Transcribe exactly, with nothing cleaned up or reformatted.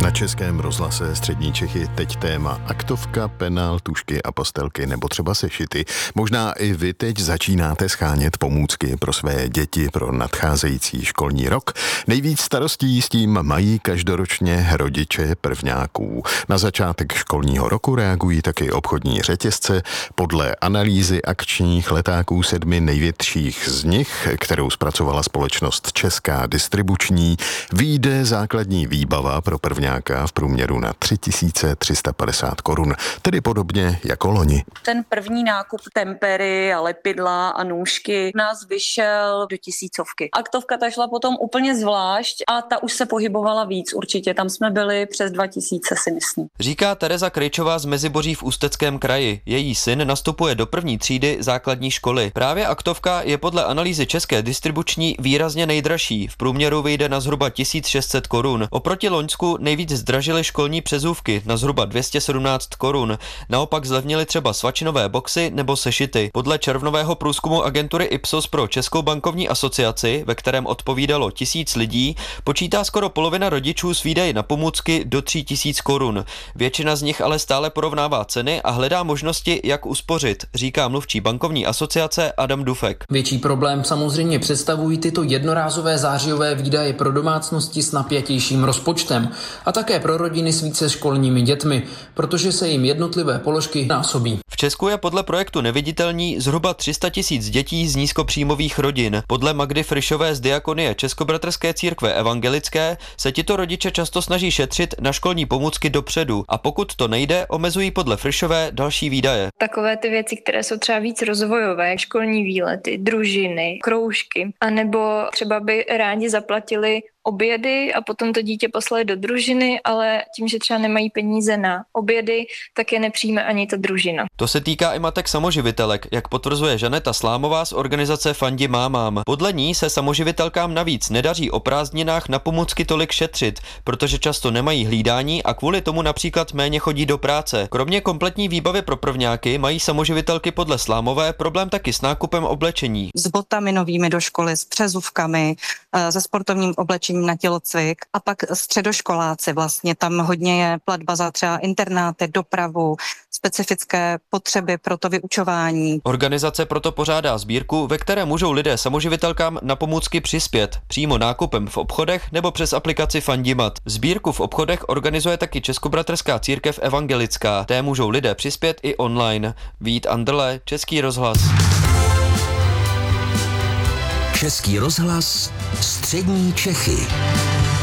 Na Českém rozhlase Střední Čechy teď téma aktovka, penál, tužky a pastelky nebo třeba sešity. Možná i vy teď začínáte schánět pomůcky pro své děti pro nadcházející školní rok. Nejvíc starostí s tím mají každoročně rodiče prvňáků. Na začátek školního roku reagují taky obchodní řetězce. Podle analýzy akčních letáků sedmi největších z nich, kterou zpracovala společnost Česká distribuční, vyjde základní výbava pro prvňáka v průměru na tři tisíce tři sta padesát korun, tedy podobně jako loni. Ten první nákup tempery a lepidla a nůžky nás vyšel do tisícovky. Aktovka ta šla potom úplně zvlášť a ta už se pohybovala víc určitě. Tam jsme byli přes dva tisíce, si myslím. Říká Tereza Krejčová z Meziboří v Ústeckém kraji. Její syn nastupuje do první třídy základní školy. Právě aktovka je podle analýzy České distribuční výrazně nejdražší. V průměru vyjde na zhruba tisíc šest set korun. Oproti loňsku nejvíc zdražily školní přezůvky na zhruba dvě stě sedmnáct korun. Naopak zlevnily třeba svačinové boxy nebo sešity. Podle červnového průzkumu agentury Ipsos pro Českou bankovní asociaci, ve kterém odpovídalo tisíc lidí, počítá skoro polovina rodičů s výdaji na pomůcky do tří tisíc korun. Většina z nich ale stále porovnává ceny a hledá možnosti, jak uspořit, říká mluvčí bankovní asociace Adam Dufek. Větší problém samozřejmě představují tyto jednorázové zářijové výdaje pro domácnosti s napjatějším rozpočtem a také pro rodiny s více školními dětmi, protože se jim jednotlivé položky násobí. V Česku je podle projektu Neviditelní zhruba tři sta tisíc dětí z nízkopříjmových rodin. Podle Magdy Frišové z Diakonie Českobratrské církve evangelické se tito rodiče často snaží šetřit na školní pomůcky dopředu a pokud to nejde, omezují podle Frišové další výdaje. Takové ty věci, které jsou třeba víc rozvojové, školní výlety, družiny, kroužky, anebo třeba by rádi zaplatili obědy a potom to dítě poslali do družiny, ale tím, že třeba nemají peníze na obědy, tak je nepřijme ani ta družina. To se týká i matek samoživitelek, jak potvrzuje Žaneta Slámová z organizace Fandi mámám. Podle ní se samoživitelkám navíc nedaří o prázdninách na pomůcky tolik šetřit, protože často nemají hlídání a kvůli tomu například méně chodí do práce. Kromě kompletní výbavy pro prvňáky mají samoživitelky podle Slámové problém taky s nákupem oblečení. S botami novými do školy, s přezůvkami, se sportovním oblečením na tělocvik a pak středoškoláci vlastně tam hodně je platba za třeba internáty, dopravu, specifické potřeby pro to vyučování. Organizace proto pořádá sbírku, ve které můžou lidé samoživitelkám na pomůcky přispět, přímo nákupem v obchodech nebo přes aplikaci Fandimat. Sbírku v obchodech organizuje taky Českobratrská církev evangelická. Té můžou lidé přispět i online. Vít Anderle, Český rozhlas. Český rozhlas Střední Čechy.